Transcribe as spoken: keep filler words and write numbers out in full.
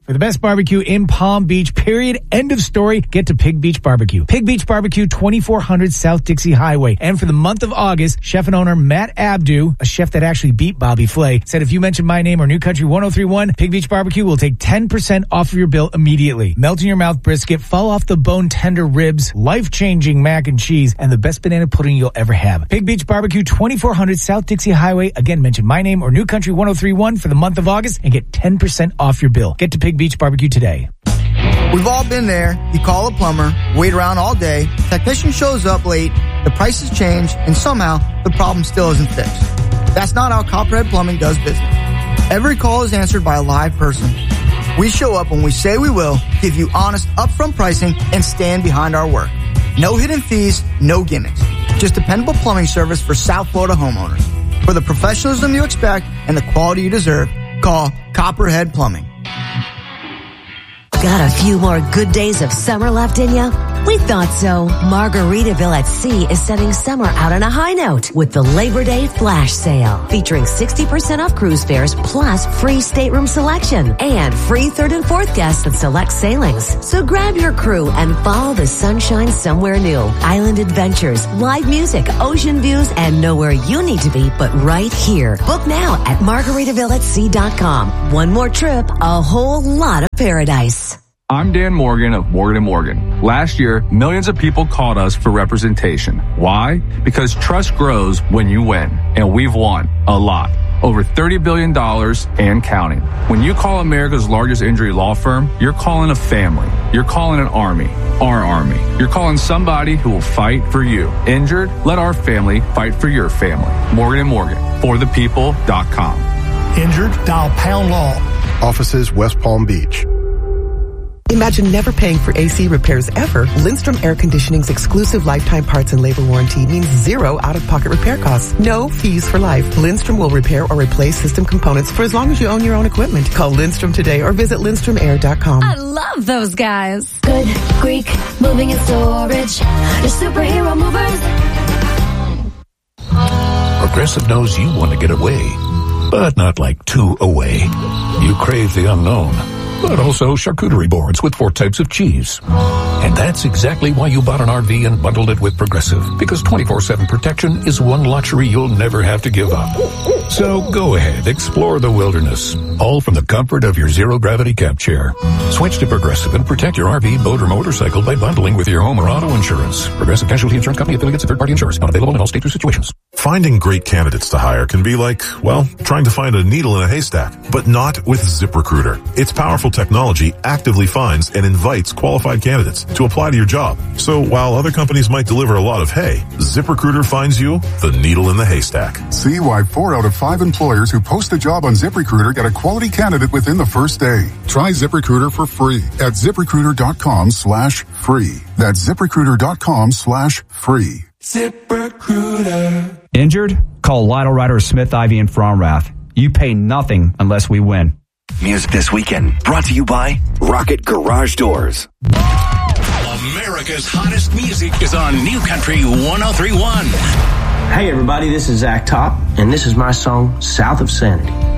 For the best barbecue in Palm Beach, period, end of story, get to Pig Beach Barbecue. Pig Beach Barbecue, twenty-four hundred South Dixie Highway. And for the month of August, chef and owner Matt Abdu, a chef that actually beat Bobby Flay, said if you mention my name or New Country one oh three one, Pig Beach Barbecue will take ten percent off of your bill immediately. Melt in your mouth brisket, fall off the bone tender ribs, life-changing mac and cheese, and the best banana pudding you'll ever have. Pig Beach Barbecue, twenty-four hundred South Dixie Highway. Again, mention my name or New Country one oh three one for the month of August and get ten percent off your bill. Get to Pig Beach Barbecue today. We've all been there. You call a plumber, wait around all day, technician shows up late, the prices change, and somehow the problem still isn't fixed. That's not how Copperhead Plumbing does business. Every call is answered by a live person. We show up when we say we will, give you honest, upfront pricing, and stand behind our work. No hidden fees, no gimmicks. Just dependable plumbing service for South Florida homeowners. For the professionalism you expect and the quality you deserve, call Copperhead Plumbing. Got a few more good days of summer left in you? We thought so. Margaritaville at Sea is setting summer out on a high note with the Labor Day Flash Sale, featuring sixty percent off cruise fares plus free stateroom selection and free third and fourth guests at select sailings. So grab your crew and follow the sunshine somewhere new. Island adventures, live music, ocean views, and nowhere you need to be but right here. Book now at margaritaville at sea dot com. One more trip, a whole lot of paradise. I'm Dan Morgan of Morgan and Morgan. Last year, millions of people called us for representation. Why? Because trust grows when you win, and we've won a lot. Over thirty billion dollars and counting. When you call America's largest injury law firm, you're calling a family. You're calling an army. Our army. You're calling somebody who will fight for you. Injured? Let our family fight for your family. Morgan and Morgan. For the people dot com. Injured? Dial Pound Law. Offices West Palm Beach. Imagine never paying for A C repairs ever. Lindstrom Air Conditioning's exclusive lifetime parts and labor warranty means zero out-of-pocket repair costs. No fees for life. Lindstrom will repair or replace system components for as long as you own your own equipment. Call Lindstrom today or visit lindstrom air dot com. I love those guys. Good Greek moving and storage. Your superhero movers. Progressive knows you want to get away, but not like too away. You crave the unknown, but also charcuterie boards with four types of cheese. And that's exactly why you bought an R V and bundled it with Progressive, because twenty-four seven protection is one luxury you'll never have to give up. So go ahead, explore the wilderness, all from the comfort of your zero-gravity cab chair. Switch to Progressive and protect your R V, boat, or motorcycle by bundling with your home or auto insurance. Progressive Casualty Insurance Company, affiliates, and third-party insurers. Not available in all states or situations. Finding great candidates to hire can be like, well, trying to find a needle in a haystack, but not with ZipRecruiter. Its powerful technology actively finds and invites qualified candidates to apply to your job. So while other companies might deliver a lot of hay, ZipRecruiter finds you the needle in the haystack. See why four out of five employers who post a job on ZipRecruiter get a quality candidate within the first day. Try ZipRecruiter for free at ZipRecruiter.com slash free. That's ZipRecruiter.com slash free. ZipRecruiter. Injured? Call Lytle Ryder Smith, Ivy, and Fromrath. You pay nothing unless we win. Music This Weekend, brought to you by Rocket Garage Doors. America's hottest music is on New Country one oh three point one. Hey everybody, this is Zach Top, and this is my song, South of Sanity.